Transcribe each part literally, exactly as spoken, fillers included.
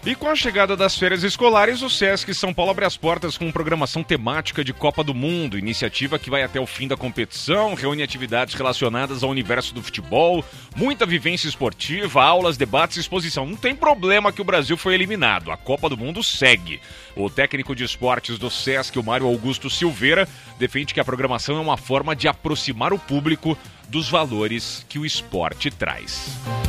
E com a chegada das férias escolares, o Sesc São Paulo abre as portas com programação temática de Copa do Mundo, iniciativa que vai até o fim da competição, reúne atividades relacionadas ao universo do futebol, muita vivência esportiva, aulas, debates e exposição. Não tem problema que o Brasil foi eliminado, a Copa do Mundo segue. O técnico de esportes do Sesc, o Mário Augusto Silveira, defende que a programação é uma forma de aproximar o público dos valores que o esporte traz.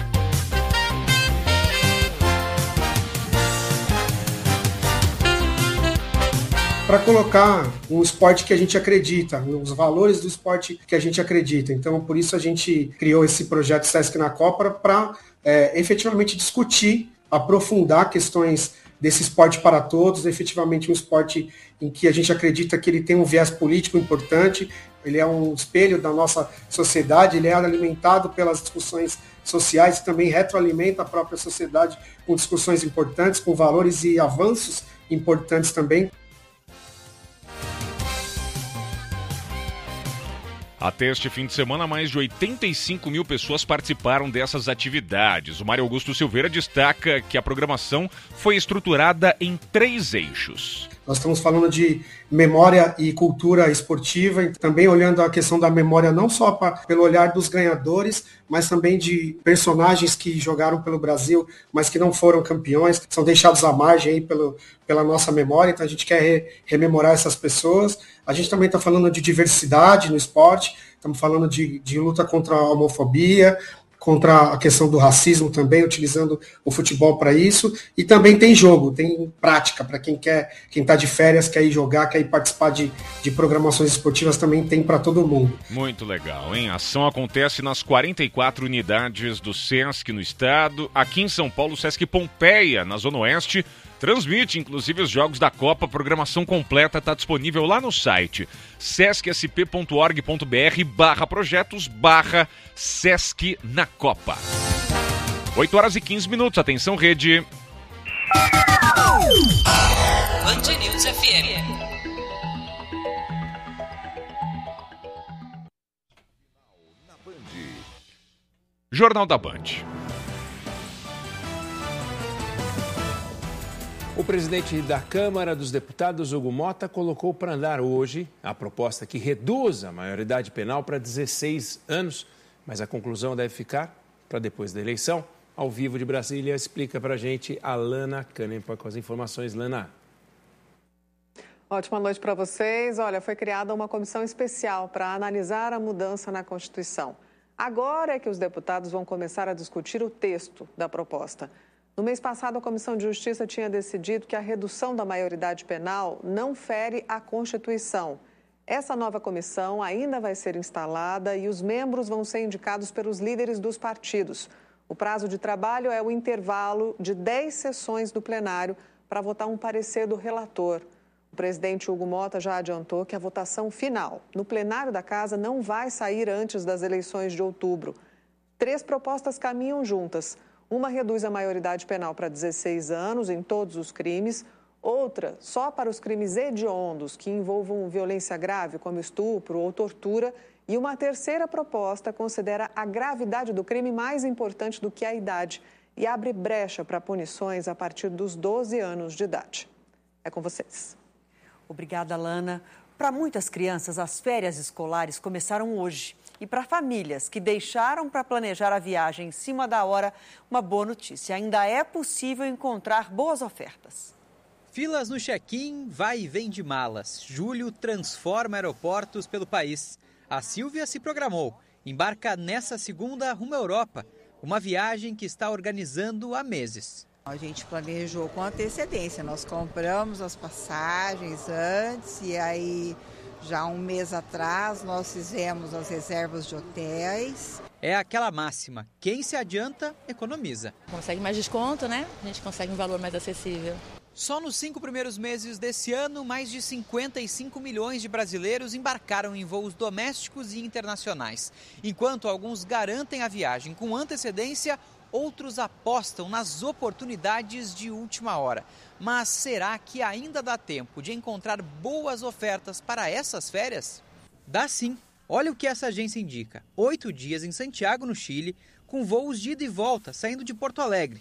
Para colocar um esporte que a gente acredita, os valores do esporte que a gente acredita. Então, por isso a gente criou esse projeto Sesc na Copa para é, efetivamente discutir, aprofundar questões desse esporte para todos, efetivamente um esporte em que a gente acredita que ele tem um viés político importante, ele é um espelho da nossa sociedade, ele é alimentado pelas discussões sociais e também retroalimenta a própria sociedade com discussões importantes, com valores e avanços importantes também. Até este fim de semana, mais de oitenta e cinco mil pessoas participaram dessas atividades. O Mário Augusto Silveira destaca que a programação foi estruturada em três eixos. Nós estamos falando de memória e cultura esportiva, e também olhando a questão da memória não só pra, pelo olhar dos ganhadores, mas também de personagens que jogaram pelo Brasil, mas que não foram campeões, são deixados à margem aí pelo, pela nossa memória, então a gente quer re, rememorar essas pessoas. A gente também está falando de diversidade no esporte, estamos falando de, de luta contra a homofobia, contra a questão do racismo também, utilizando o futebol para isso. E também tem jogo, tem prática, para quem quer, quem está de férias, quer ir jogar, quer ir participar de, de programações esportivas, também tem para todo mundo. Muito legal, hein? A ação acontece nas quarenta e quatro unidades do Sesc no estado. Aqui em São Paulo, o Sesc Pompeia, na Zona Oeste, transmite, inclusive, os jogos da Copa. A programação completa está disponível lá no site sescsp.org.br barra projetos barra Sesc na Copa. oito horas e quinze minutos. Atenção, rede. Band News F M. Jornal da Band. O presidente da Câmara dos Deputados, Hugo Motta, colocou para andar hoje a proposta que reduz a maioridade penal para dezesseis anos, mas a conclusão deve ficar para depois da eleição. Ao vivo de Brasília, explica para a gente a Lana Canempa com as informações. Lana. Ótima noite para vocês. Olha, foi criada uma comissão especial para analisar a mudança na Constituição. Agora é que os deputados vão começar a discutir o texto da proposta. No mês passado, a Comissão de Justiça tinha decidido que a redução da maioridade penal não fere a Constituição. Essa nova comissão ainda vai ser instalada e os membros vão ser indicados pelos líderes dos partidos. O prazo de trabalho é o intervalo de dez sessões do plenário para votar um parecer do relator. O presidente Hugo Motta já adiantou que a votação final no plenário da Casa não vai sair antes das eleições de outubro. Três propostas caminham juntas. Uma reduz a maioridade penal para dezesseis anos em todos os crimes, outra só para os crimes hediondos que envolvam violência grave, como estupro ou tortura, e uma terceira proposta considera a gravidade do crime mais importante do que a idade e abre brecha para punições a partir dos doze anos de idade. É com vocês. Obrigada, Lana. Para muitas crianças, as férias escolares começaram hoje. E para famílias que deixaram para planejar a viagem em cima da hora, uma boa notícia. Ainda é possível encontrar boas ofertas. Filas no check-in, vai e vem de malas. Julho transforma aeroportos pelo país. A Silvia se programou. Embarca nessa segunda rumo à Europa. Uma viagem que está organizando há meses. A gente planejou com antecedência. Nós compramos as passagens antes e aí... Já um mês atrás, nós fizemos as reservas de hotéis. É aquela máxima, quem se adianta, economiza. Consegue mais desconto, né? A gente consegue um valor mais acessível. Só nos cinco primeiros meses desse ano, mais de cinquenta e cinco milhões de brasileiros embarcaram em voos domésticos e internacionais. Enquanto alguns garantem a viagem com antecedência, outros apostam nas oportunidades de última hora. Mas será que ainda dá tempo de encontrar boas ofertas para essas férias? Dá sim. Olha o que essa agência indica. Oito dias em Santiago, no Chile, com voos de ida e volta, saindo de Porto Alegre.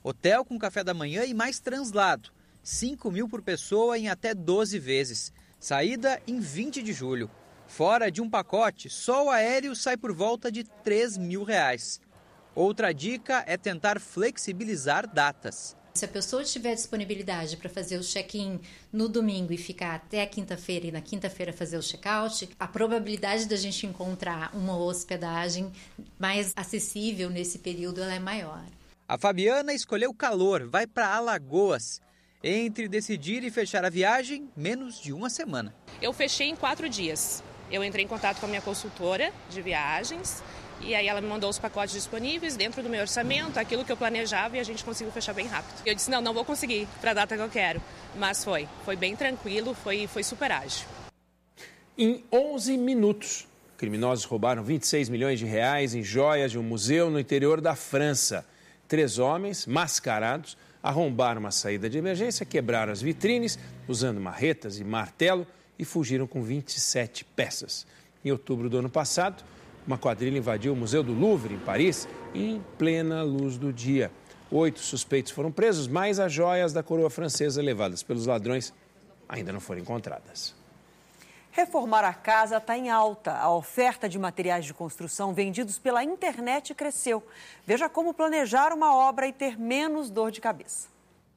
Hotel com café da manhã e mais translado. cinco mil por pessoa em até doze vezes. Saída em vinte de julho. Fora de um pacote, só o aéreo sai por volta de três mil reais. Outra dica é tentar flexibilizar datas. Se a pessoa tiver disponibilidade para fazer o check-in no domingo e ficar até a quinta-feira e na quinta-feira fazer o check-out, a probabilidade da gente encontrar uma hospedagem mais acessível nesse período ela é maior. A Fabiana escolheu calor, vai para Alagoas. Entre decidir e fechar a viagem, menos de uma semana. Eu fechei em quatro dias. Eu entrei em contato com a minha consultora de viagens e aí ela me mandou os pacotes disponíveis dentro do meu orçamento, aquilo que eu planejava, e a gente conseguiu fechar bem rápido. Eu disse, não, não vou conseguir para a data que eu quero, mas foi. Foi bem tranquilo, foi, foi super ágil. Em onze minutos, criminosos roubaram vinte e seis milhões de reais em joias de um museu no interior da França. Três homens, mascarados, arrombaram uma saída de emergência, quebraram as vitrines, usando marretas e martelo, e fugiram com vinte e sete peças. Em outubro do ano passado, uma quadrilha invadiu o Museu do Louvre, em Paris, em plena luz do dia. Oito suspeitos foram presos, mas as joias da coroa francesa levadas pelos ladrões ainda não foram encontradas. Reformar a casa está em alta. A oferta de materiais de construção vendidos pela internet cresceu. Veja como planejar uma obra e ter menos dor de cabeça.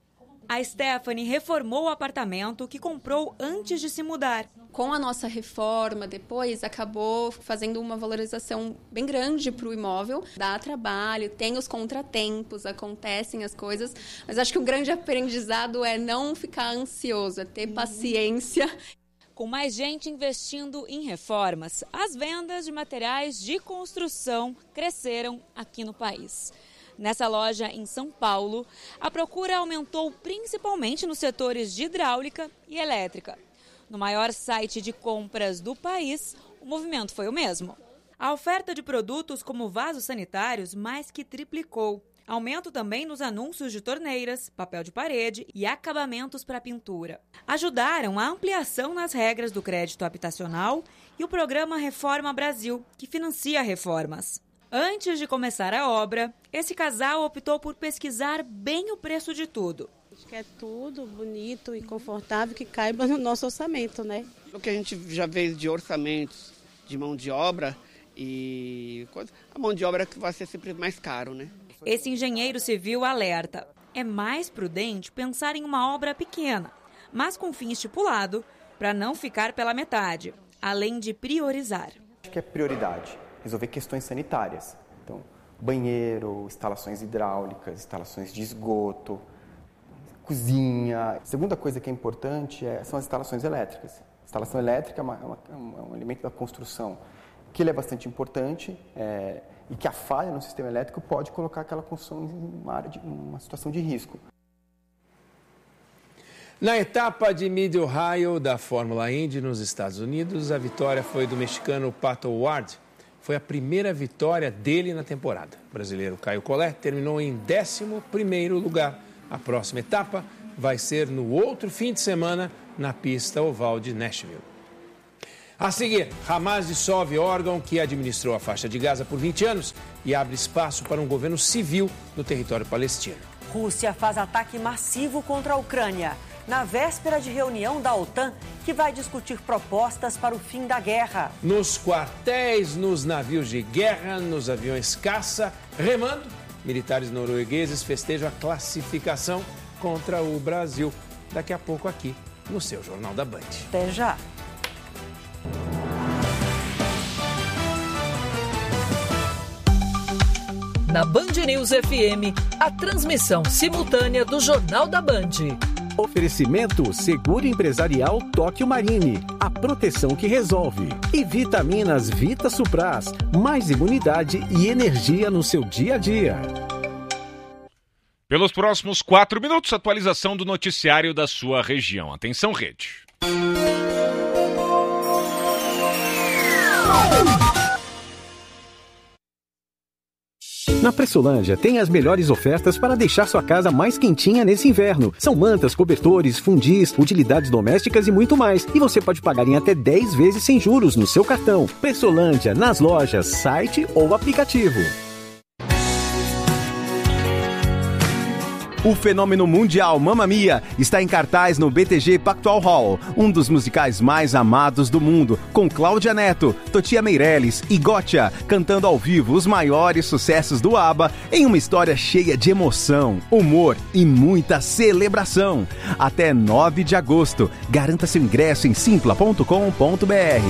A Stephanie reformou o apartamento que comprou antes de se mudar. Com a nossa reforma, depois, acabou fazendo uma valorização bem grande para o imóvel. Dá trabalho, tem os contratempos, acontecem as coisas, mas acho que o grande aprendizado é não ficar ansioso, é ter paciência. Com mais gente investindo em reformas, as vendas de materiais de construção cresceram aqui no país. Nessa loja em São Paulo, a procura aumentou principalmente nos setores de hidráulica e elétrica. No maior site de compras do país, o movimento foi o mesmo. A oferta de produtos como vasos sanitários mais que triplicou. Aumento também nos anúncios de torneiras, papel de parede e acabamentos para pintura. Ajudaram a ampliação nas regras do crédito habitacional e o programa Reforma Brasil, que financia reformas. Antes de começar a obra, esse casal optou por pesquisar bem o preço de tudo. Acho que é tudo bonito e confortável que caiba no nosso orçamento, né? O que a gente já vê de orçamentos de mão de obra e a mão de obra que vai ser sempre mais caro, né? Esse engenheiro civil alerta. É mais prudente pensar em uma obra pequena, mas com fim estipulado, para não ficar pela metade, além de priorizar. Acho que é prioridade. Resolver questões sanitárias. Então, banheiro, instalações hidráulicas, instalações de esgoto, cozinha. A segunda coisa que é importante é, são as instalações elétricas. A instalação elétrica é, uma, é, uma, é um elemento da construção que ele é bastante importante é, e que a falha no sistema elétrico pode colocar aquela construção em uma, área de, uma situação de risco. Na etapa de Mid-Ohio da Fórmula Indy nos Estados Unidos, a vitória foi do mexicano Pato Ward. Foi a primeira vitória dele na temporada. O brasileiro Caio Collet terminou em décimo primeiro lugar. A próxima etapa vai ser no outro fim de semana, na pista oval de Nashville. A seguir, Hamas dissolve órgão que administrou a faixa de Gaza por vinte anos e abre espaço para um governo civil no território palestino. Rússia faz ataque massivo contra a Ucrânia, na véspera de reunião da OTAN, que vai discutir propostas para o fim da guerra. Nos quartéis, nos navios de guerra, nos aviões caça, remando, militares noruegueses festejam a classificação contra o Brasil. Daqui a pouco aqui, no seu Jornal da Band. Até já. Na Band News F M, a transmissão simultânea do Jornal da Band. Oferecimento Seguro Empresarial Tóquio Marine, a proteção que resolve. E vitaminas Vita Supras, mais imunidade e energia no seu dia a dia. Pelos próximos quatro minutos, atualização do noticiário da sua região. Atenção, rede. Na Pressolândia tem as melhores ofertas para deixar sua casa mais quentinha nesse inverno. São mantas, cobertores, fundis, utilidades domésticas e muito mais. E você pode pagar em até dez vezes sem juros no seu cartão. Pressolândia, nas lojas, site ou aplicativo. O fenômeno mundial Mamma Mia está em cartaz no B T G Pactual Hall, um dos musicais mais amados do mundo, com Cláudia Neto, Totia Meirelles e Gotcha cantando ao vivo os maiores sucessos do ABBA em uma história cheia de emoção, humor e muita celebração. Até nove de agosto. Garanta seu ingresso em simpla ponto com ponto b r.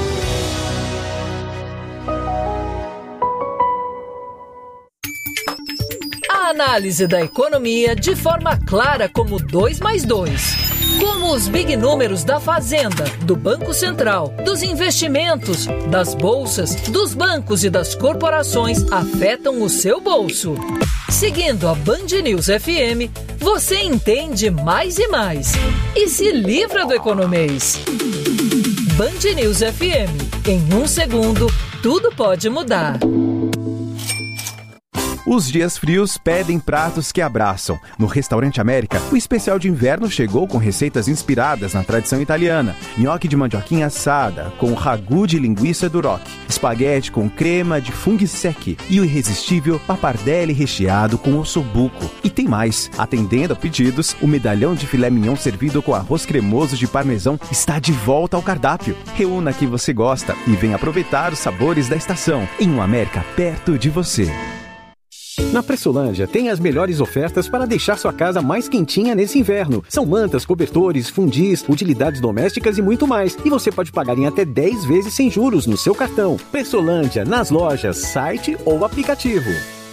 A análise da economia de forma clara como dois mais dois. Como os big números da Fazenda, do Banco Central, dos investimentos, das bolsas, dos bancos e das corporações afetam o seu bolso. Seguindo a Band News F M, você entende mais e mais. E se livra do economês. Band News F M. Em um segundo, tudo pode mudar. Os dias frios pedem pratos que abraçam. No Restaurante América, o especial de inverno chegou com receitas inspiradas na tradição italiana. Nhoque de mandioquinha assada, com ragu de linguiça duroc. Espaguete com crema de funghi secchi. E o irresistível pappardelle recheado com ossobuco. E tem mais. Atendendo a pedidos, o medalhão de filé mignon servido com arroz cremoso de parmesão está de volta ao cardápio. Reúna o que você gosta e venha aproveitar os sabores da estação. Em um América perto de você. Na Pressolândia tem as melhores ofertas para deixar sua casa mais quentinha nesse inverno. São mantas, cobertores, fundis, utilidades domésticas e muito mais. E você pode pagar em até dez vezes sem juros no seu cartão. Pressolândia, nas lojas, site ou aplicativo.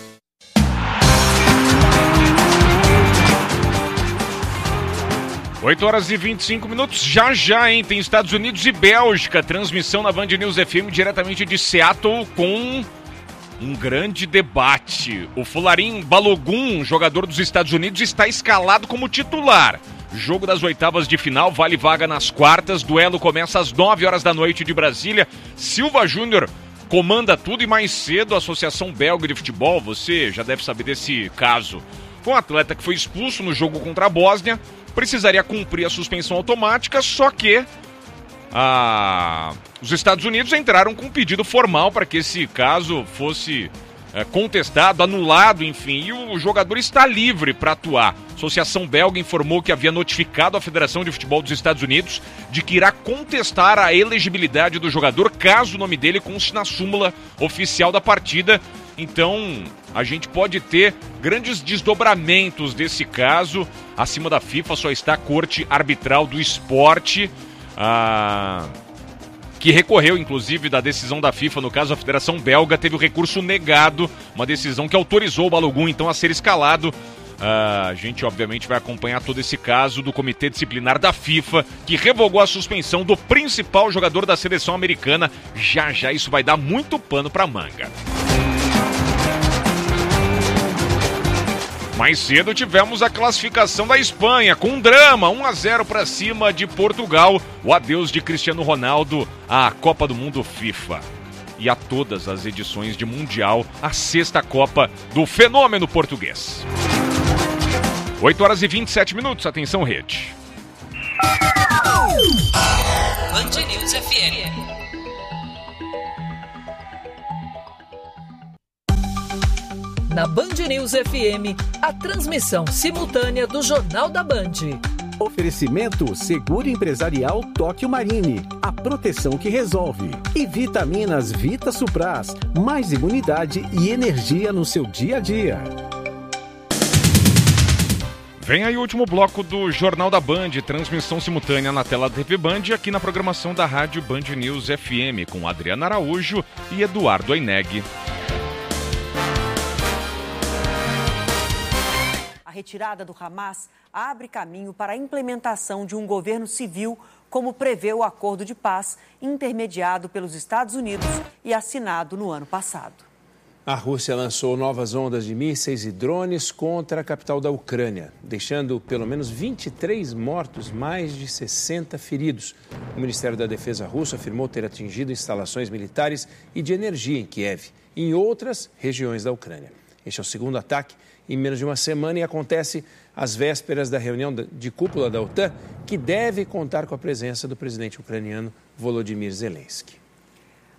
oito horas e vinte e cinco minutos, já já, hein? Tem Estados Unidos e Bélgica. Transmissão na Band News F M diretamente de Seattle com um grande debate. O Folarin Balogun, jogador dos Estados Unidos, está escalado como titular. Jogo das oitavas de final, vale vaga nas quartas. Duelo começa às nove horas da noite de Brasília. Silva Júnior comanda tudo e mais cedo a Associação Belga de Futebol, você já deve saber desse caso. Foi um atleta que foi expulso no jogo contra a Bósnia, precisaria cumprir a suspensão automática, só que Ah, os Estados Unidos entraram com um pedido formal para que esse caso fosse é, contestado, anulado, enfim, e o jogador está livre para atuar. A Associação Belga informou que havia notificado a Federação de Futebol dos Estados Unidos de que irá contestar a elegibilidade do jogador caso o nome dele conste na súmula oficial da partida. Então, a gente pode ter grandes desdobramentos desse caso. Acima da FIFA só está a Corte Arbitral do Esporte, Ah, que recorreu, inclusive, da decisão da FIFA. No caso, a Federação Belga teve o recurso negado, uma decisão que autorizou o Balogun, então, a ser escalado. Ah, a gente, obviamente, vai acompanhar todo esse caso do Comitê Disciplinar da FIFA, que revogou a suspensão do principal jogador da seleção americana. Já, já, isso vai dar muito pano pra manga. Mais cedo tivemos a classificação da Espanha, com um drama, um a zero para cima de Portugal. O adeus de Cristiano Ronaldo à Copa do Mundo FIFA. E a todas as edições de Mundial, a sexta Copa do fenômeno português. oito horas e vinte e sete minutos, atenção rede. Band News F M. Na Band News F M, a transmissão simultânea do Jornal da Band. Oferecimento Seguro Empresarial Tóquio Marine, a proteção que resolve. E vitaminas Vita Supras, mais imunidade e energia no seu dia a dia. Vem aí o último bloco do Jornal da Band, transmissão simultânea na tela da T V Band e aqui na programação da rádio Band News F M, com Adriana Araújo e Eduardo Aineg. A retirada do Hamas abre caminho para a implementação de um governo civil, como prevê o acordo de paz intermediado pelos Estados Unidos e assinado no ano passado. A Rússia lançou novas ondas de mísseis e drones contra a capital da Ucrânia, deixando pelo menos vinte e três mortos, mais de sessenta feridos. O Ministério da Defesa russo afirmou ter atingido instalações militares e de energia em Kiev e em outras regiões da Ucrânia. Este é o segundo ataque em menos de uma semana e acontece às vésperas da reunião de cúpula da OTAN, que deve contar com a presença do presidente ucraniano Volodymyr Zelensky.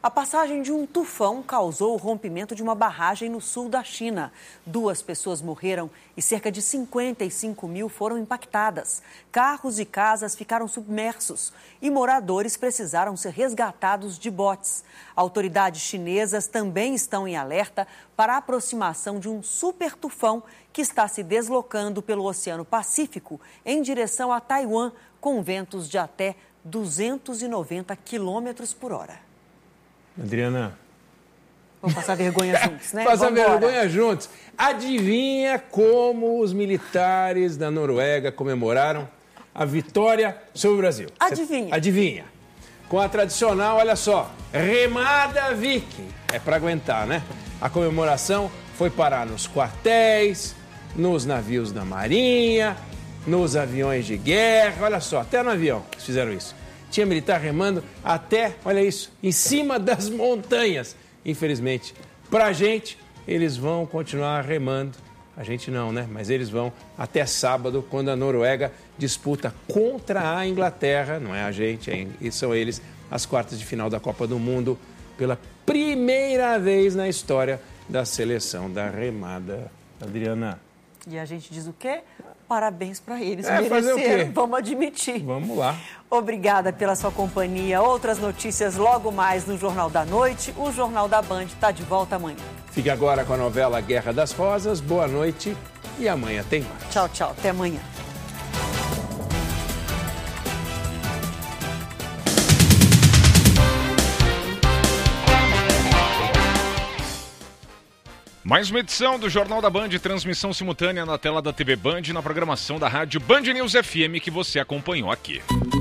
A passagem de um tufão causou o rompimento de uma barragem no sul da China. Duas pessoas morreram e cerca de cinquenta e cinco mil foram impactadas. Carros e casas ficaram submersos e moradores precisaram ser resgatados de botes. Autoridades chinesas também estão em alerta para a aproximação de um super tufão que está se deslocando pelo Oceano Pacífico em direção a Taiwan, com ventos de até duzentos e noventa quilômetros por hora. Adriana. Vamos passar vergonha juntos, né? Passar Vambora. vergonha juntos. Adivinha como os militares da Noruega comemoraram a vitória sobre o Brasil? Adivinha. Adivinha. Com a tradicional, olha só, remada viking. É para aguentar, né? A comemoração foi parar nos quartéis, nos navios da Marinha, nos aviões de guerra. Olha só, até no avião eles fizeram isso. Tinha militar remando até, olha isso, em cima das montanhas. Infelizmente, pra gente, eles vão continuar remando. A gente não, né? Mas eles vão até sábado, quando a Noruega disputa contra a Inglaterra, não é a gente, é, e são eles, as quartas de final da Copa do Mundo, pela primeira vez na história da seleção da remada. Adriana. E a gente diz o quê? Parabéns para eles, é, fazer o quê? Vamos admitir. Vamos lá. Obrigada pela sua companhia. Outras notícias logo mais no Jornal da Noite. O Jornal da Band está de volta amanhã. Fique agora com a novela Guerra das Rosas. Boa noite e amanhã tem mais. Tchau, tchau. Até amanhã. Mais uma edição do Jornal da Band, transmissão simultânea na tela da T V Band e na programação da rádio Band News F M que você acompanhou aqui.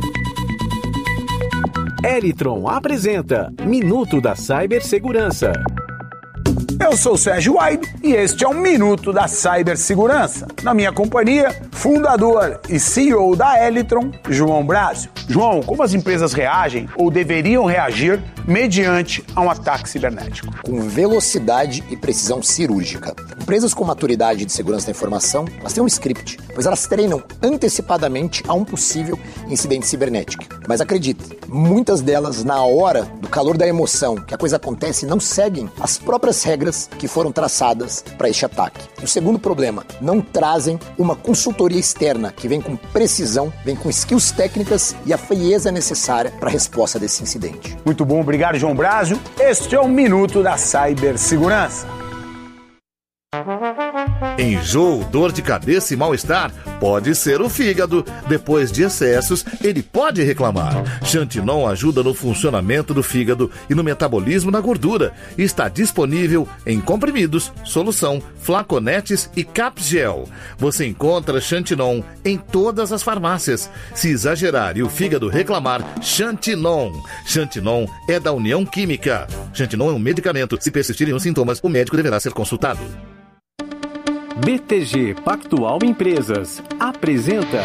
Elitron apresenta Minuto da Cibersegurança. Eu sou o Sérgio Waib e este é um Minuto da Cibersegurança. Na minha companhia, fundador e C E O da Elitron, João Brásio. João, como as empresas reagem ou deveriam reagir mediante a um ataque cibernético? Com velocidade e precisão cirúrgica. Empresas com maturidade de segurança da informação, elas têm um script, pois elas treinam antecipadamente a um possível incidente cibernético. Mas acredite, muitas delas, na hora do calor da emoção que a coisa acontece, não seguem as próprias regras que foram traçadas para este ataque. E o segundo problema, não trazem uma consultoria externa que vem com precisão, vem com skills técnicas e a frieza necessária para a resposta desse incidente. Muito bom, obrigado, João Brásio. Este é o Minuto da Cibersegurança. Enjoo, dor de cabeça e mal-estar pode ser o fígado. Depois de excessos, ele pode reclamar. Xantinon ajuda no funcionamento do fígado e no metabolismo da gordura. Está disponível em comprimidos, solução, flaconetes e capgel. Você encontra Xantinon em todas as farmácias. Se exagerar e o fígado reclamar, Xantinon. Xantinon é da União Química. Xantinon é um medicamento. Se persistirem os sintomas, o médico deverá ser consultado. B T G Pactual Empresas apresenta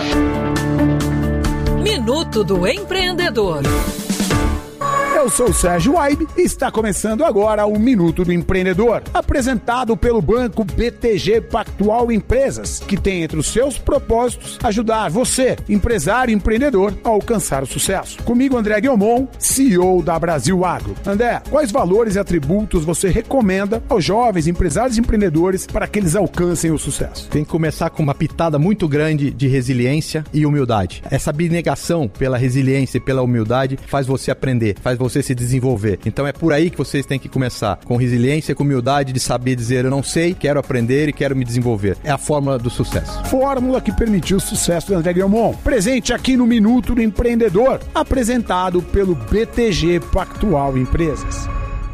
Minuto do Empreendedor. Eu sou o Sérgio Waib e está começando agora o Minuto do Empreendedor, apresentado pelo banco B T G Pactual Empresas, que tem entre os seus propósitos ajudar você, empresário e empreendedor, a alcançar o sucesso. Comigo, André Guilmon, C E O da Brasil Agro. André, quais valores e atributos você recomenda aos jovens empresários e empreendedores para que eles alcancem o sucesso? Tem que começar com uma pitada muito grande de resiliência e humildade. Essa abnegação pela resiliência e pela humildade faz você aprender, faz você se desenvolver. Então é por aí que vocês têm que começar, com resiliência, com humildade de saber dizer eu não sei, quero aprender e quero me desenvolver. É a fórmula do sucesso. Fórmula que permitiu o sucesso do André Guilmon. Presente aqui no Minuto do Empreendedor, apresentado pelo B T G Pactual Empresas.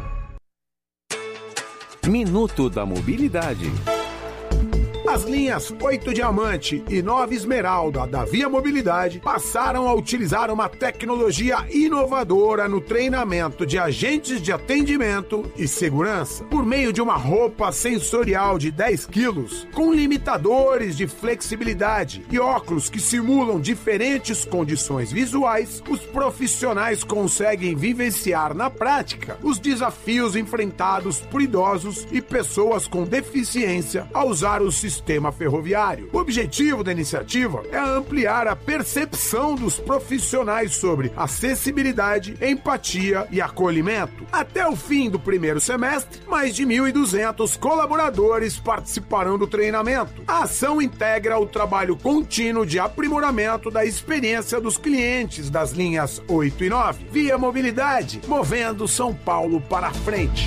Minuto da Mobilidade. As linhas oito Diamante e nove Esmeralda da Via Mobilidade passaram a utilizar uma tecnologia inovadora no treinamento de agentes de atendimento e segurança por meio de uma roupa sensorial de dez quilos com limitadores de flexibilidade e óculos que simulam diferentes condições visuais. Os profissionais conseguem vivenciar na prática os desafios enfrentados por idosos e pessoas com deficiência ao usar os sistemas sistema ferroviário. O objetivo da iniciativa é ampliar a percepção dos profissionais sobre acessibilidade, empatia e acolhimento. Até o fim do primeiro semestre, mais de mil e duzentos colaboradores participarão do treinamento. A ação integra o trabalho contínuo de aprimoramento da experiência dos clientes das linhas oito e nove. Via Mobilidade, movendo São Paulo para frente.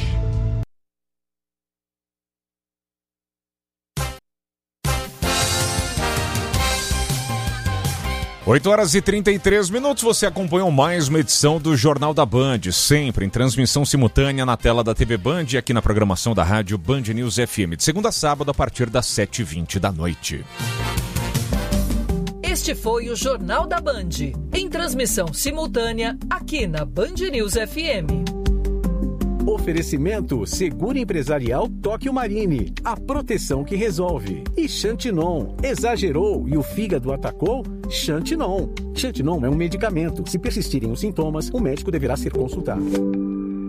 oito horas e trinta e três minutos, você acompanhou mais uma edição do Jornal da Band, sempre em transmissão simultânea na tela da T V Band e aqui na programação da rádio Band News F M, de segunda a sábado a partir das sete e vinte da noite. Este foi o Jornal da Band, em transmissão simultânea aqui na Band News F M. Oferecimento Seguro Empresarial Tóquio Marine, a proteção que resolve. E Xantinon, exagerou e o fígado atacou? Xantinon. Xantinon é um medicamento. Se persistirem os sintomas, o médico deverá ser consultado.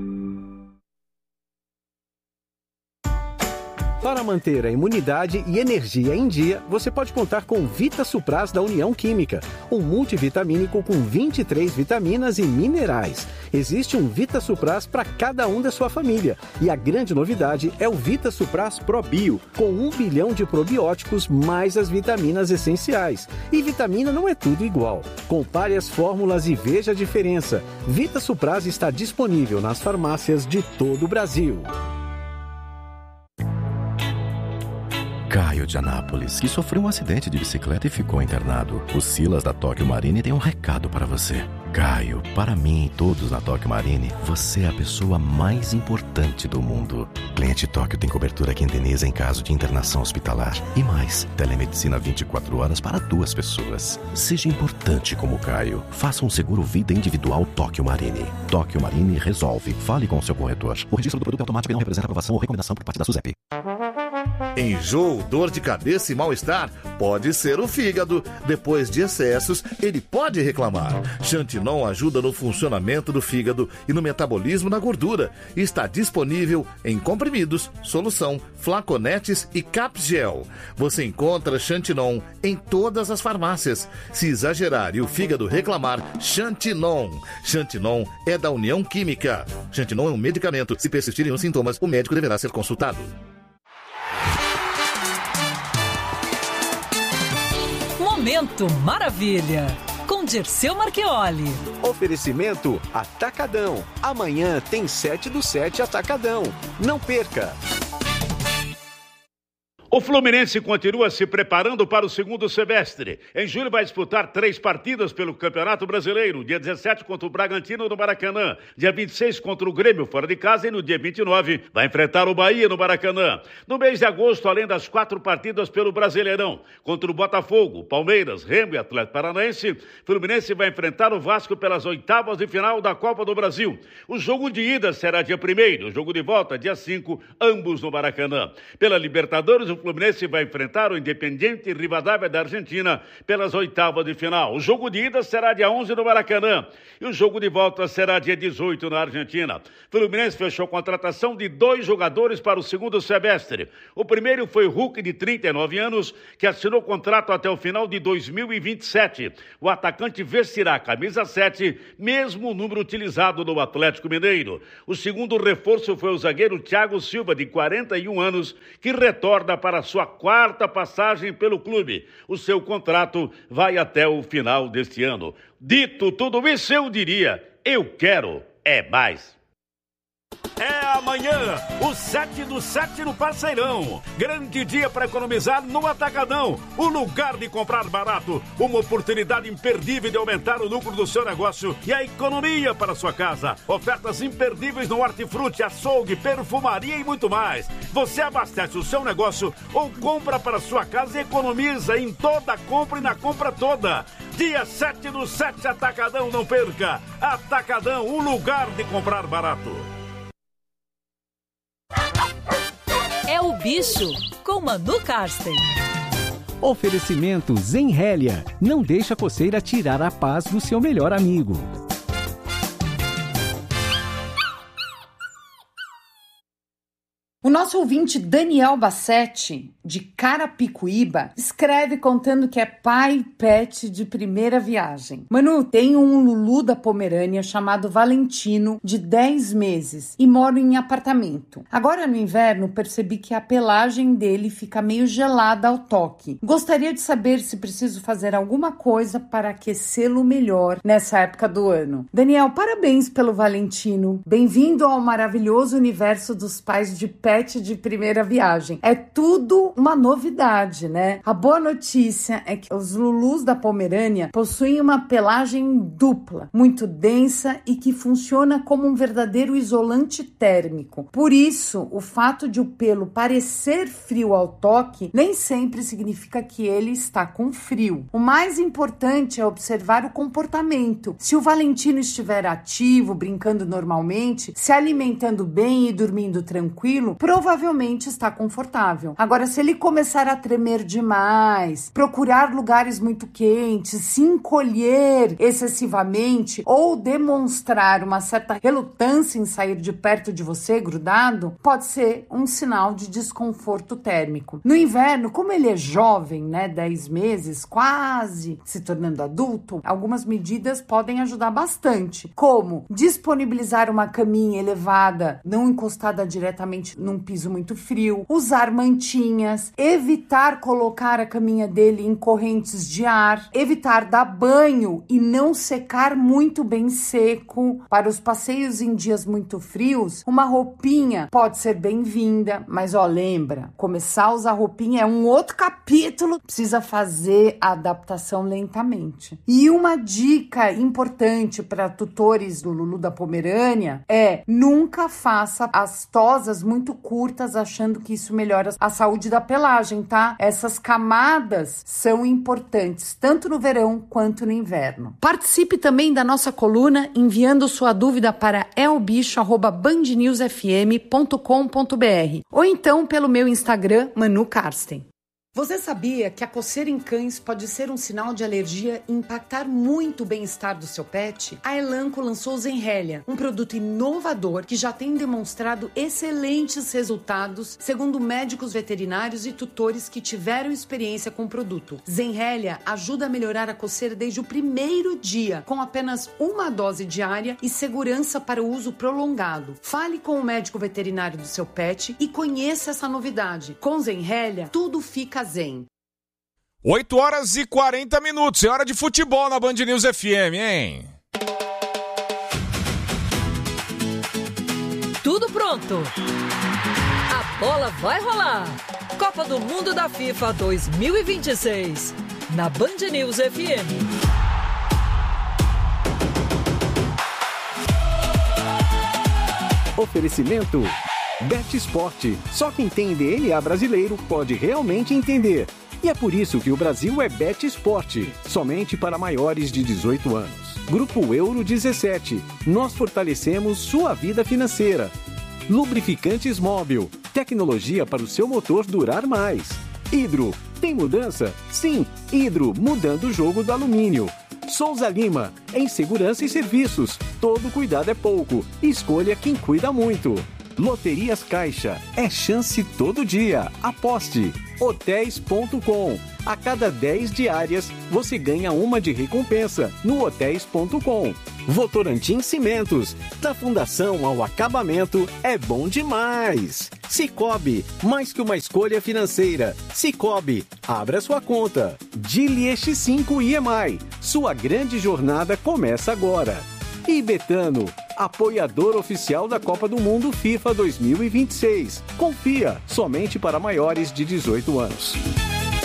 Para manter a imunidade e energia em dia, você pode contar com Vita Supras da União Química, um multivitamínico com vinte e três vitaminas e minerais. Existe um Vita Supras para cada um da sua família. E a grande novidade é o Vita Supras Pro Bio, com um bilhão de probióticos mais as vitaminas essenciais. E vitamina não é tudo igual. Compare as fórmulas e veja a diferença. Vita Supras está disponível nas farmácias de todo o Brasil. Caio de Anápolis, que sofreu um acidente de bicicleta e ficou internado. O Silas da Tóquio Marine tem um recado para você. Caio, para mim e todos na Tóquio Marine, você é a pessoa mais importante do mundo. Cliente Tóquio tem cobertura que indeniza em caso de internação hospitalar. E mais, telemedicina vinte e quatro horas para duas pessoas. Seja importante como Caio. Faça um seguro vida individual Tóquio Marine. Tóquio Marine resolve. Fale com o seu corretor. O registro do produto automático não representa aprovação ou recomendação por parte da SUSEP. Enjoo, dor de cabeça e mal-estar? Pode ser o fígado. Depois de excessos, ele pode reclamar. Xantinon ajuda no funcionamento do fígado e no metabolismo da gordura. Está disponível em comprimidos, solução, flaconetes e capgel. Você encontra Xantinon em todas as farmácias. Se exagerar e o fígado reclamar, Xantinon. Xantinon é da União Química. Xantinon é um medicamento. Se persistirem os sintomas, o médico deverá ser consultado. Momento Maravilha, com Dirceu Marchioli. Oferecimento Atacadão. Amanhã tem sete do sete Atacadão. Não perca! O Fluminense continua se preparando para o segundo semestre. Em julho vai disputar três partidas pelo Campeonato Brasileiro. Dia dezessete contra o Bragantino no Maracanã. Dia vinte e seis contra o Grêmio fora de casa. E no dia vinte e nove vai enfrentar o Bahia no Maracanã. No mês de agosto, além das quatro partidas pelo Brasileirão, contra o Botafogo, Palmeiras, Remo e Atlético Paranaense, Fluminense vai enfrentar o Vasco pelas oitavas de final da Copa do Brasil. O jogo de ida será dia primeiro, o jogo de volta dia cinco, ambos no Maracanã. Pela Libertadores, o Fluminense vai enfrentar o Independiente Rivadavia da Argentina pelas oitavas de final. O jogo de ida será dia onze no Maracanã e o jogo de volta será dia dezoito na Argentina. Fluminense fechou a contratação de dois jogadores para o segundo semestre. O primeiro foi Hulk, de trinta e nove anos, que assinou contrato até o final de dois mil e vinte e sete. O atacante vestirá a camisa sete, mesmo o número utilizado no Atlético Mineiro. O segundo reforço foi o zagueiro Thiago Silva, de quarenta e um anos, que retorna para a sua quarta passagem pelo clube. O seu contrato vai até o final deste ano. Dito tudo isso, eu diria, eu quero é mais. É amanhã, o sete do sete no Parceirão. Grande dia para economizar no Atacadão. O lugar de comprar barato. Uma oportunidade imperdível de aumentar o lucro do seu negócio e a economia para sua casa. Ofertas imperdíveis no hortifruti, açougue, perfumaria e muito mais. Você abastece o seu negócio ou compra para sua casa e economiza em toda a compra e na compra toda. Dia sete do sete, Atacadão, não perca. Atacadão, o lugar de comprar barato. É o Bicho, com Manu Karsten. Oferecimento Zenrélia. Não deixa a coceira tirar a paz do seu melhor amigo. O nosso ouvinte Daniel Bassetti, de Carapicuíba, escreve contando que é pai pet de primeira viagem. Manu, tenho um Lulu da Pomerânia chamado Valentino, de dez meses, e moro em apartamento. Agora no inverno percebi que a pelagem dele fica meio gelada ao toque. Gostaria de saber se preciso fazer alguma coisa para aquecê-lo melhor nessa época do ano. Daniel, parabéns pelo Valentino. Bem-vindo ao maravilhoso universo dos pais de pet de primeira viagem. É tudo uma novidade, né? A boa notícia é que os Lulus da Pomerânia possuem uma pelagem dupla, muito densa e que funciona como um verdadeiro isolante térmico. Por isso, o fato de o pelo parecer frio ao toque nem sempre significa que ele está com frio. O mais importante é observar o comportamento. Se o Valentino estiver ativo, brincando normalmente, se alimentando bem e dormindo tranquilo, provavelmente está confortável. Agora, se ele começar a tremer demais, procurar lugares muito quentes, se encolher excessivamente ou demonstrar uma certa relutância em sair de perto de você, grudado, pode ser um sinal de desconforto térmico. No inverno, como ele é jovem, né, dez meses, quase se tornando adulto, algumas medidas podem ajudar bastante, como disponibilizar uma caminha elevada, não encostada diretamente num piso muito frio, usar mantinhas, evitar colocar a caminha dele em correntes de ar, evitar dar banho e não secar muito bem seco. Para os passeios em dias muito frios, uma roupinha pode ser bem-vinda, mas ó, lembra, começar a usar roupinha é um outro capítulo, precisa fazer a adaptação lentamente. E uma dica importante para tutores do Lulu da Pomerânia é: nunca faça as tosas muito curtas achando que isso melhora a saúde da pelagem, tá? Essas camadas são importantes, tanto no verão quanto no inverno. Participe também da nossa coluna enviando sua dúvida para elbicho arroba band news f m ponto com ponto b r ou então pelo meu Instagram, Manu Karsten. Você sabia que a coceira em cães pode ser um sinal de alergia e impactar muito o bem-estar do seu pet? A Elanco lançou o Zenrelia, um produto inovador que já tem demonstrado excelentes resultados, segundo médicos veterinários e tutores que tiveram experiência com o produto. Zenrelia ajuda a melhorar a coceira desde o primeiro dia, com apenas uma dose diária e segurança para o uso prolongado. Fale com o médico veterinário do seu pet e conheça essa novidade. Com Zenrelia, tudo fica zen. oito horas e quarenta minutos, é hora de futebol na Band News F M, hein? Tudo pronto. A bola vai rolar. Copa do Mundo da FIFA dois mil e vinte e seis, na Band News F M. Oferecimento BetSport. Só quem tem D N A brasileiro pode realmente entender. E é por isso que o Brasil é BetSport, somente para maiores de dezoito anos. Grupo Euro dezessete. Nós fortalecemos sua vida financeira. Lubrificantes Móbil. Tecnologia para o seu motor durar mais. Hidro. Tem mudança? Sim, Hidro, mudando o jogo do alumínio. Souza Lima. Em segurança e serviços. Todo cuidado é pouco. Escolha quem cuida muito. Loterias Caixa, é chance todo dia. Aposte. hotéis ponto com. A cada dez diárias, você ganha uma de recompensa no hotéis ponto com. Votorantim Cimentos, da fundação ao acabamento, é bom demais. Cicobi, mais que uma escolha financeira. Cicobi, abra sua conta. Dili X cinco I M I, sua grande jornada começa agora. E Betano, apoiador oficial da Copa do Mundo FIFA dois mil e vinte e seis. Confia, somente para maiores de dezoito anos.